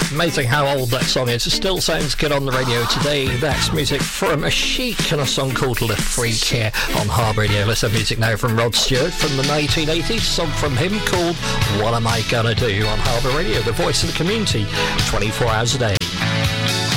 Amazing how old that song is. It still sounds good on the radio today. That's music from a Chic and a song called Le Freak here on Harb Radio. Listen, music now from Rod Stewart from the 1980s. Song from him called What Am I Gonna Do on Harbour Radio, the voice of the community, 24 hours a day.